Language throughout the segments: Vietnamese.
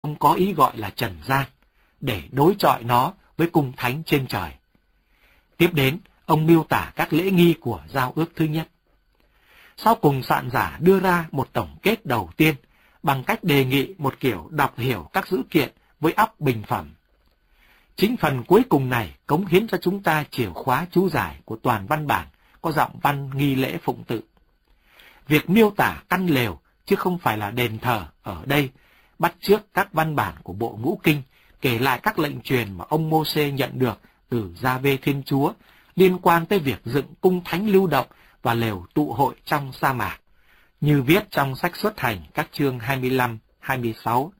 ông có ý gọi là trần gian, để đối chọi nó với cung thánh trên trời. Tiếp đến, ông miêu tả các lễ nghi của giao ước thứ nhất. Sau cùng soạn giả đưa ra một tổng kết đầu tiên bằng cách đề nghị một kiểu đọc hiểu các dữ kiện với óc bình phẩm. Chính phần cuối cùng này cống hiến cho chúng ta chìa khóa chú giải của toàn văn bản có giọng văn nghi lễ phụng tự. Việc miêu tả căn lều chứ không phải là đền thờ ở đây bắt chước các văn bản của bộ ngũ kinh, kể lại các lệnh truyền mà ông Mô-sê nhận được từ Gia-vê Thiên Chúa liên quan tới việc dựng cung thánh lưu động và lều tụ hội trong sa mạc, như viết trong sách Xuất Hành các chương 25, 26,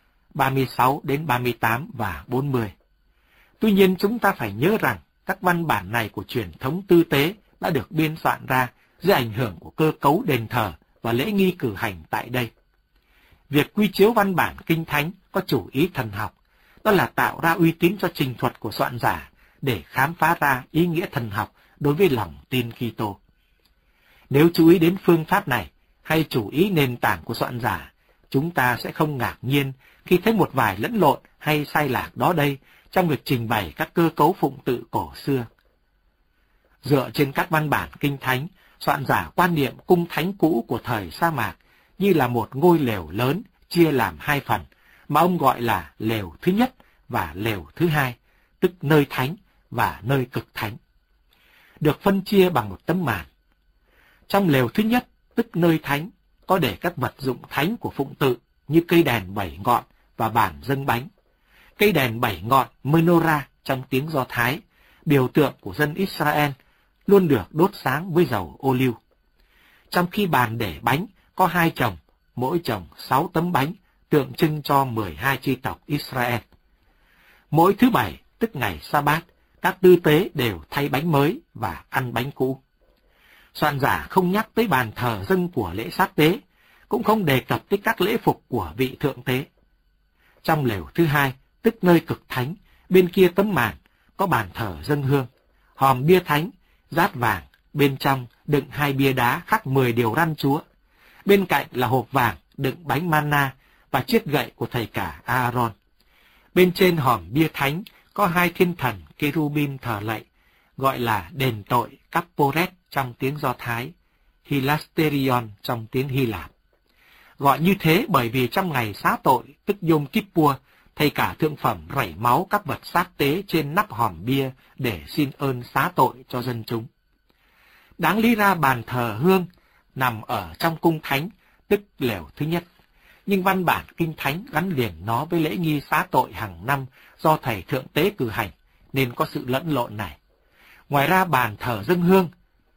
36 đến 38 và 40. Tuy nhiên chúng ta phải nhớ rằng các văn bản này của truyền thống tư tế đã được biên soạn ra dưới ảnh hưởng của cơ cấu đền thờ và lễ nghi cử hành tại đây. Việc quy chiếu văn bản kinh thánh có chủ ý thần học, đó là tạo ra uy tín cho trình thuật của soạn giả để khám phá ra ý nghĩa thần học đối với lòng tin Kitô. Nếu chú ý đến phương pháp này hay chủ ý nền tảng của soạn giả, chúng ta sẽ không ngạc nhiên khi thấy một vài lẫn lộn hay sai lạc đó đây trong việc trình bày các cơ cấu phụng tự cổ xưa. Dựa trên các văn bản kinh thánh, soạn giả quan niệm cung thánh cũ của thời sa mạc như là một ngôi lều lớn chia làm hai phần, mà ông gọi là lều thứ nhất và lều thứ hai, tức nơi thánh và nơi cực thánh, được phân chia bằng một tấm màn. Trong lều thứ nhất, tức nơi thánh, có để các vật dụng thánh của phụng tự như cây đèn 7 ngọn và bàn dâng bánh. Cây đèn 7 ngọn menorah trong tiếng Do Thái, biểu tượng của dân Israel, luôn được đốt sáng với dầu ô liu. Trong khi bàn để bánh có 2 chồng, mỗi chồng 6 tấm bánh, tượng trưng cho 12 chi tộc Israel. Mỗi thứ Bảy, tức ngày Sa-bát, các tư tế đều thay bánh mới và ăn bánh cũ. Soạn giả không nhắc tới bàn thờ dâng của lễ sát tế, cũng không đề cập tới các lễ phục của vị thượng tế. Trong lều thứ hai, tức nơi cực thánh, bên kia tấm màn, có bàn thờ dâng hương, hòm bia thánh, dát vàng, bên trong đựng 2 bia đá khắc 10 điều răn Chúa. Bên cạnh là hộp vàng đựng bánh manna và chiếc gậy của thầy cả Aaron. Bên trên hòm bia thánh có 2 thiên thần Kerubim thờ lạy, gọi là đền tội Kapporet trong tiếng Do Thái, Hilasterion trong tiếng Hy Lạp. Gọi như thế bởi vì trong ngày xá tội, tức Yom Kippur, thầy cả thượng phẩm rảy máu các vật sát tế trên nắp hòm bia để xin ơn xá tội cho dân chúng. Đáng lý ra bàn thờ hương nằm ở trong cung thánh, tức lều thứ nhất, nhưng văn bản kinh thánh gắn liền nó với lễ nghi xá tội hàng năm do thầy thượng tế cử hành, nên có sự lẫn lộn này. Ngoài ra bàn thờ dâng hương,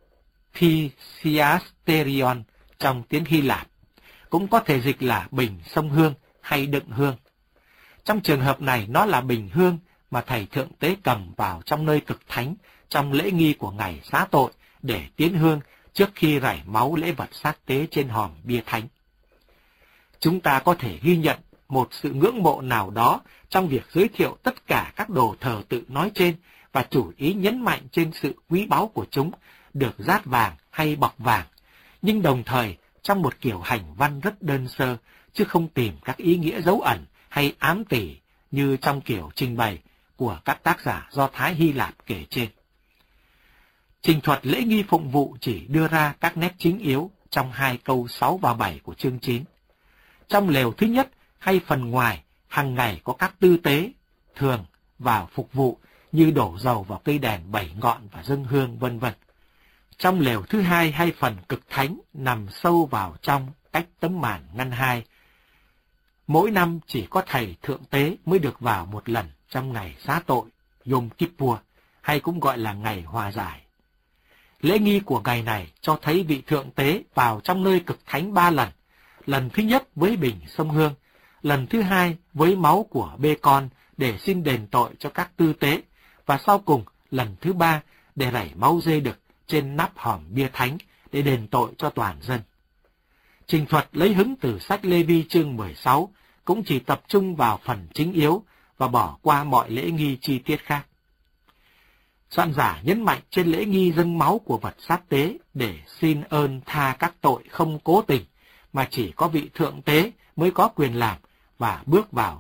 Pisiasterion trong tiếng Hy Lạp, cũng có thể dịch là bình sông hương hay đựng hương. Trong trường hợp này nó là bình hương mà thầy thượng tế cầm vào trong nơi cực thánh trong lễ nghi của ngày xá tội để tiến hương trước khi rải máu lễ vật sát tế trên hòm bia thánh. Chúng ta có thể ghi nhận một sự ngưỡng mộ nào đó trong việc giới thiệu tất cả các đồ thờ tự nói trên và chủ ý nhấn mạnh trên sự quý báu của chúng, được dát vàng hay bọc vàng, nhưng đồng thời trong một kiểu hành văn rất đơn sơ, chứ không tìm các ý nghĩa dấu ẩn hay ám tỉ như trong kiểu trình bày của các tác giả Do Thái Hy Lạp kể trên. Trình thuật lễ nghi phụng vụ chỉ đưa ra các nét chính yếu trong 2 câu 6 và 7 của chương 9. Trong lều thứ nhất hay phần ngoài, hàng ngày có các tư tế thường vào phục vụ như đổ dầu vào cây đèn 7 ngọn và dâng hương vân vân. Trong lều thứ hai hay phần cực thánh nằm sâu vào trong cách tấm màn ngăn hai. Mỗi năm chỉ có thầy thượng tế mới được vào một lần trong ngày xá tội, Yom Kippur, hay cũng gọi là ngày hòa giải. Lễ nghi của ngày này cho thấy vị thượng tế vào trong nơi cực thánh 3 lần. Lần thứ nhất với bình sông hương, lần thứ hai với máu của bê con để xin đền tội cho các tư tế, và sau cùng lần thứ 3 để rải máu dê đực trên nắp hòm bia thánh để đền tội cho toàn dân. Trình thuật lấy hứng từ sách Lê-vi chương 16 cũng chỉ tập trung vào phần chính yếu và bỏ qua mọi lễ nghi chi tiết khác. Soạn giả nhấn mạnh trên lễ nghi dâng máu của vật sát tế để xin ơn tha các tội không cố tình, mà chỉ có vị thượng tế mới có quyền làm, và bước vào